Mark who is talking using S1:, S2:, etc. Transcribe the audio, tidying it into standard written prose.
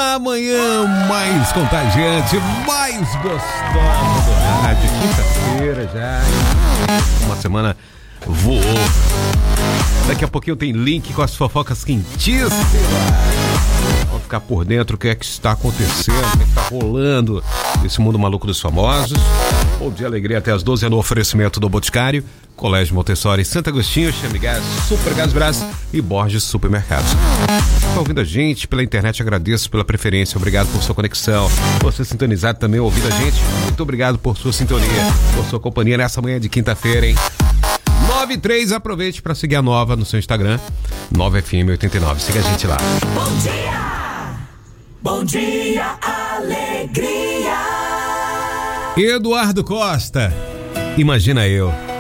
S1: Na manhã mais contagiante, mais gostosa do rádio. Quinta-feira já. Uma semana voou. Daqui a pouquinho tem link com as fofocas quentíssimas. Vamos ficar por dentro o que é que está acontecendo, o que está rolando nesse mundo maluco dos famosos. Bom dia, alegria até as 12 no oferecimento do Boticário, Colégio Montessori, Santo Agostinho, Chame Gás, Super Gás Brás e Borges Supermercados. Está ouvindo a gente pela internet, agradeço pela preferência, obrigado por sua conexão. Você sintonizado também ouvindo a gente, muito obrigado por sua sintonia, por sua companhia nessa manhã de quinta-feira, hein? 93, aproveite para seguir a Nova no seu Instagram, 9FM89, siga a gente lá.
S2: Bom dia! Bom dia, alegria!
S1: Eduardo Costa, imagina eu.